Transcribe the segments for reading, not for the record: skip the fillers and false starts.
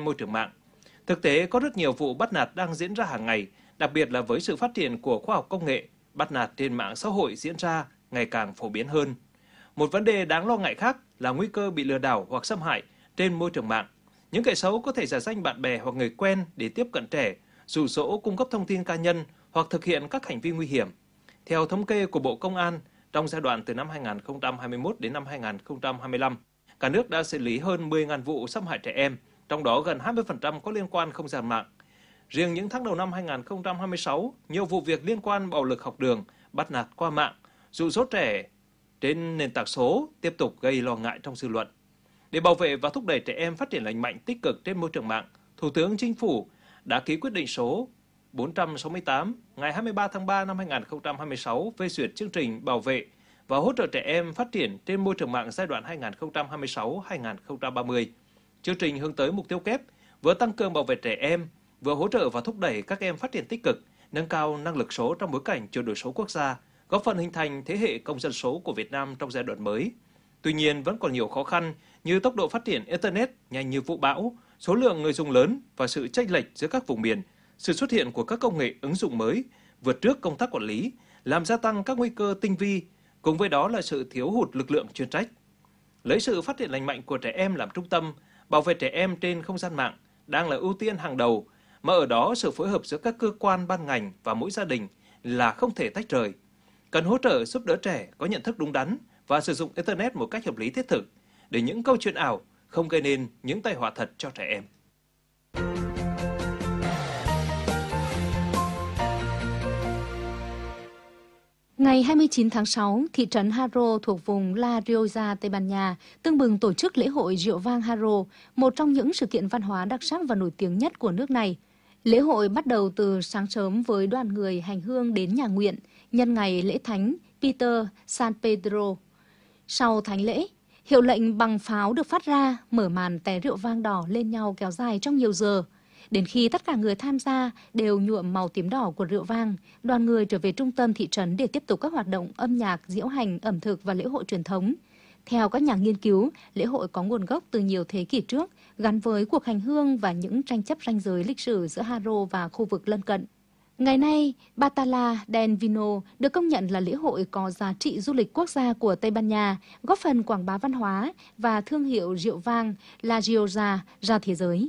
môi trường mạng. Thực tế, có rất nhiều vụ bắt nạt đang diễn ra hàng ngày, đặc biệt là với sự phát triển của khoa học công nghệ, bắt nạt trên mạng xã hội diễn ra ngày càng phổ biến hơn. Một vấn đề đáng lo ngại khác là nguy cơ bị lừa đảo hoặc xâm hại trên môi trường mạng. Những kẻ xấu có thể giả danh bạn bè hoặc người quen để tiếp cận trẻ, dụ dỗ cung cấp thông tin cá nhân hoặc thực hiện các hành vi nguy hiểm. Theo thống kê của Bộ Công an, trong giai đoạn từ năm 2021 đến năm 2025, cả nước đã xử lý hơn 10.000 vụ xâm hại trẻ em, trong đó gần 20% có liên quan không gian mạng. Riêng những tháng đầu năm 2026, nhiều vụ việc liên quan bạo lực học đường, bắt nạt qua mạng, dụ dỗ trẻ trên nền tảng số tiếp tục gây lo ngại trong dư luận. Để bảo vệ và thúc đẩy trẻ em phát triển lành mạnh tích cực trên môi trường mạng, Thủ tướng Chính phủ đã ký quyết định số 468 ngày 23 tháng 3 năm 2026 phê duyệt chương trình bảo vệ và hỗ trợ trẻ em phát triển trên môi trường mạng giai đoạn 2026-2030. Chương trình hướng tới mục tiêu kép vừa tăng cường bảo vệ trẻ em, vừa hỗ trợ và thúc đẩy các em phát triển tích cực, nâng cao năng lực số trong bối cảnh chuyển đổi số quốc gia, góp phần hình thành thế hệ công dân số của Việt Nam trong giai đoạn mới. Tuy nhiên, vẫn còn nhiều khó khăn như tốc độ phát triển Internet nhanh như vũ bão, số lượng người dùng lớn và sự chênh lệch giữa các vùng miền, sự xuất hiện của các công nghệ ứng dụng mới vượt trước công tác quản lý, làm gia tăng các nguy cơ tinh vi, cùng với đó là sự thiếu hụt lực lượng chuyên trách. Lấy sự phát triển lành mạnh của trẻ em làm trung tâm, bảo vệ trẻ em trên không gian mạng đang là ưu tiên hàng đầu, mà ở đó sự phối hợp giữa các cơ quan ban ngành và mỗi gia đình là không thể tách rời. Cần hỗ trợ giúp đỡ trẻ có nhận thức đúng đắn và sử dụng Internet một cách hợp lý thiết thực, để những câu chuyện ảo không gây nên những tai họa thật cho trẻ em. Ngày 29 tháng 6, thị trấn Haro thuộc vùng La Rioja, Tây Ban Nha, tưng bừng tổ chức lễ hội Rượu vang Haro, một trong những sự kiện văn hóa đặc sắc và nổi tiếng nhất của nước này. Lễ hội bắt đầu từ sáng sớm với đoàn người hành hương đến nhà nguyện, nhân ngày lễ thánh Peter San Pedro. Sau thánh lễ, hiệu lệnh bằng pháo được phát ra, mở màn té rượu vang đỏ lên nhau kéo dài trong nhiều giờ. Đến khi tất cả người tham gia đều nhuộm màu tím đỏ của rượu vang, đoàn người trở về trung tâm thị trấn để tiếp tục các hoạt động âm nhạc, diễu hành, ẩm thực và lễ hội truyền thống. Theo các nhà nghiên cứu, lễ hội có nguồn gốc từ nhiều thế kỷ trước, gắn với cuộc hành hương và những tranh chấp ranh giới lịch sử giữa Haro và khu vực lân cận. Ngày nay, Batalla del Vino được công nhận là lễ hội có giá trị du lịch quốc gia của Tây Ban Nha, góp phần quảng bá văn hóa và thương hiệu rượu vang La Rioja ra thế giới.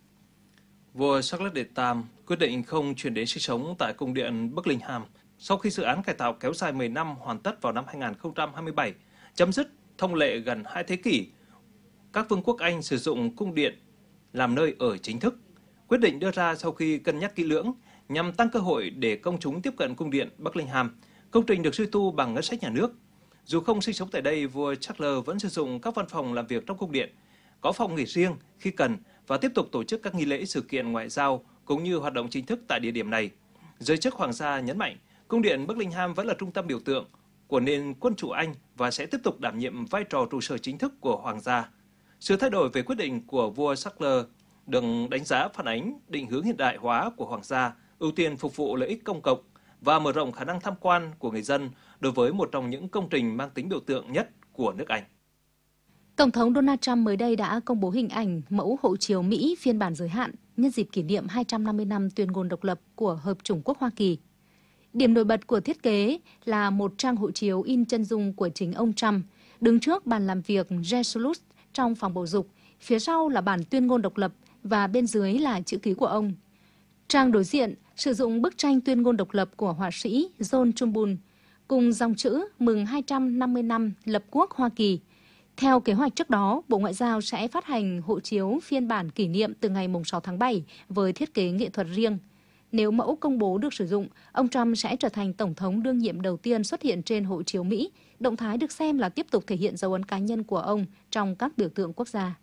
Vua Charles III quyết định không chuyển đến sinh sống tại cung điện Buckingham sau khi dự án cải tạo kéo dài 10 năm hoàn tất vào năm 2027, chấm dứt thông lệ gần 2 thế kỷ. Các vương quốc Anh sử dụng cung điện làm nơi ở chính thức. Quyết định đưa ra sau khi cân nhắc kỹ lưỡng nhằm tăng cơ hội để công chúng tiếp cận cung điện Buckingham. Công trình được suy tu bằng ngân sách nhà nước. Dù không sinh sống tại đây, vua Charles vẫn sử dụng các văn phòng làm việc trong cung điện, có phòng nghỉ riêng khi cần và tiếp tục tổ chức các nghi lễ sự kiện ngoại giao cũng như hoạt động chính thức tại địa điểm này. Giới chức hoàng gia nhấn mạnh, cung điện Buckingham vẫn là trung tâm biểu tượng của nền quân chủ Anh và sẽ tiếp tục đảm nhiệm vai trò trụ sở chính thức của hoàng gia. Sự thay đổi về quyết định của vua Charles được đánh giá phản ánh định hướng hiện đại hóa của hoàng gia, ưu tiên phục vụ lợi ích công cộng và mở rộng khả năng tham quan của người dân đối với một trong những công trình mang tính biểu tượng nhất của nước Anh. Tổng thống Donald Trump mới đây đã công bố hình ảnh mẫu hộ chiếu Mỹ phiên bản giới hạn nhân dịp kỷ niệm 250 năm tuyên ngôn độc lập của Hợp chủng quốc Hoa Kỳ. Điểm nổi bật của thiết kế là một trang hộ chiếu in chân dung của chính ông Trump, đứng trước bàn làm việc Resolute trong phòng bầu dục, phía sau là bản tuyên ngôn độc lập và bên dưới là chữ ký của ông. Trang đối diện sử dụng bức tranh tuyên ngôn độc lập của họa sĩ John Trumbull cùng dòng chữ mừng 250 năm lập quốc Hoa Kỳ. Theo kế hoạch trước đó, Bộ Ngoại giao sẽ phát hành hộ chiếu phiên bản kỷ niệm từ ngày 6 tháng 7 với thiết kế nghệ thuật riêng. Nếu mẫu công bố được sử dụng, ông Trump sẽ trở thành Tổng thống đương nhiệm đầu tiên xuất hiện trên hộ chiếu Mỹ. Động thái được xem là tiếp tục thể hiện dấu ấn cá nhân của ông trong các biểu tượng quốc gia.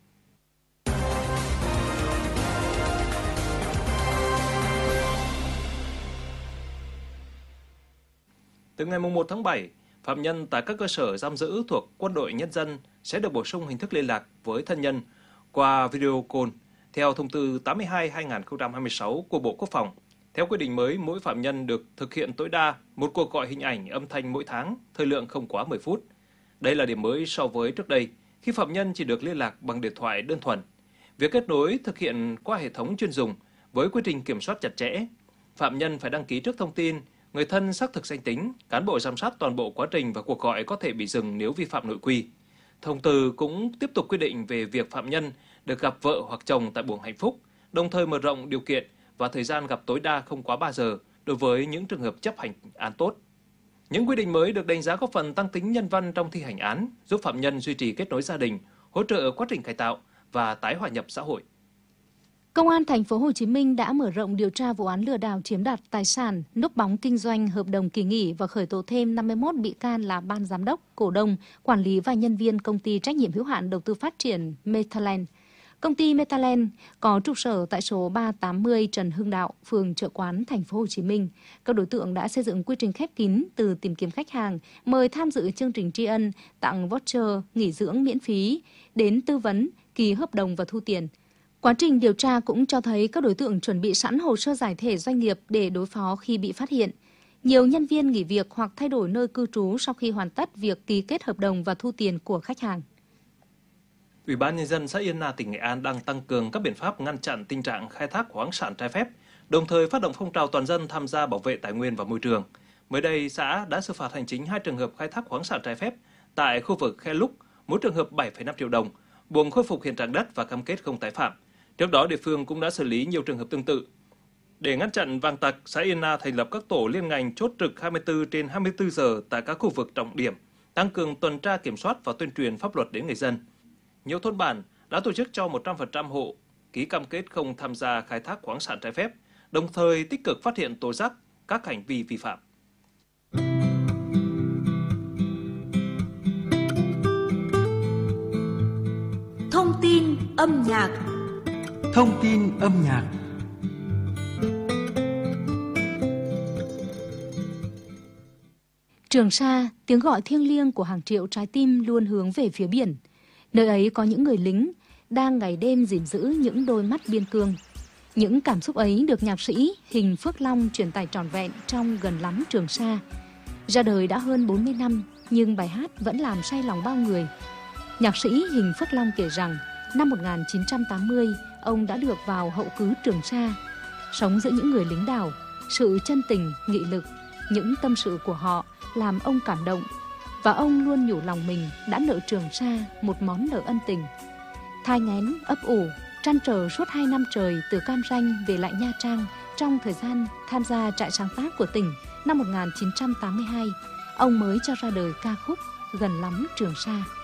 Từ ngày 1 tháng 7, phạm nhân tại các cơ sở giam giữ thuộc Quân đội Nhân dân sẽ được bổ sung hình thức liên lạc với thân nhân qua video call theo thông tư 82/2026 của Bộ Quốc phòng. Theo quy định mới, mỗi phạm nhân được thực hiện tối đa một cuộc gọi hình ảnh âm thanh mỗi tháng, thời lượng không quá 10 phút. Đây là điểm mới so với trước đây, khi phạm nhân chỉ được liên lạc bằng điện thoại đơn thuần. Việc kết nối thực hiện qua hệ thống chuyên dùng với quy trình kiểm soát chặt chẽ. Phạm nhân phải đăng ký trước thông tin, người thân xác thực danh tính, cán bộ giám sát toàn bộ quá trình và cuộc gọi có thể bị dừng nếu vi phạm nội quy. Thông tư cũng tiếp tục quy định về việc phạm nhân được gặp vợ hoặc chồng tại buồng hạnh phúc, đồng thời mở rộng điều kiện và thời gian gặp tối đa không quá 3 giờ đối với những trường hợp chấp hành án tốt. Những quy định mới được đánh giá góp phần tăng tính nhân văn trong thi hành án, giúp phạm nhân duy trì kết nối gia đình, hỗ trợ quá trình cải tạo và tái hòa nhập xã hội. Công an thành phố Hồ Chí Minh đã mở rộng điều tra vụ án lừa đảo chiếm đoạt tài sản, núp bóng kinh doanh hợp đồng kỳ nghỉ và khởi tố thêm 51 bị can là ban giám đốc, cổ đông, quản lý và nhân viên công ty trách nhiệm hữu hạn đầu tư phát triển Metaland. Công ty Metaland có trụ sở tại số 380 Trần Hưng Đạo, phường Chợ Quán, thành phố Hồ Chí Minh. Các đối tượng đã xây dựng quy trình khép kín từ tìm kiếm khách hàng, mời tham dự chương trình tri ân, tặng voucher, nghỉ dưỡng miễn phí, đến tư vấn, ký hợp đồng và thu tiền. Quá trình điều tra cũng cho thấy các đối tượng chuẩn bị sẵn hồ sơ giải thể doanh nghiệp để đối phó khi bị phát hiện. Nhiều nhân viên nghỉ việc hoặc thay đổi nơi cư trú sau khi hoàn tất việc ký kết hợp đồng và thu tiền của khách hàng. Ủy ban Nhân dân xã Yên Na, tỉnh Nghệ An đang tăng cường các biện pháp ngăn chặn tình trạng khai thác khoáng sản trái phép, đồng thời phát động phong trào toàn dân tham gia bảo vệ tài nguyên và môi trường. Mới đây, xã đã xử phạt hành chính 2 trường hợp khai thác khoáng sản trái phép tại khu vực Khe Lúc, mỗi trường hợp 7,5 triệu đồng, buộc khôi phục hiện trạng đất và cam kết không tái phạm. Trước đó, địa phương cũng đã xử lý nhiều trường hợp tương tự. Để ngăn chặn vàng tặc, xã Yên Na thành lập các tổ liên ngành chốt trực 24/24 giờ tại các khu vực trọng điểm, tăng cường tuần tra kiểm soát và tuyên truyền pháp luật đến người dân. Nhiều thôn bản đã tổ chức cho 100% hộ ký cam kết không tham gia khai thác khoáng sản trái phép, đồng thời tích cực phát hiện tố giác các hành vi vi phạm. Thông tin âm nhạc. Thông tin âm nhạc. Trường Sa, tiếng gọi thiêng liêng của hàng triệu trái tim luôn hướng về phía biển. Nơi ấy có những người lính đang ngày đêm gìn giữ những đôi mắt biên cương. Những cảm xúc ấy được nhạc sĩ Hình Phước Long truyền tải trọn vẹn trong Gần Lắm Trường Sa. Ra đời đã hơn 40 năm, nhưng bài hát vẫn làm say lòng bao người. Nhạc sĩ Hình Phước Long kể rằng, năm 1980, ông đã được vào hậu cứ Trường Sa, sống giữa những người lính đảo. Sự chân tình, nghị lực, những tâm sự của họ làm ông cảm động, và ông luôn nhủ lòng mình đã nợ Trường Sa một món nợ ân tình. Thai nghén, ấp ủ, trăn trở suốt 2 năm trời từ Cam Ranh về lại Nha Trang trong thời gian tham gia trại sáng tác của tỉnh năm 1982, ông mới cho ra đời ca khúc Gần Lắm Trường Sa.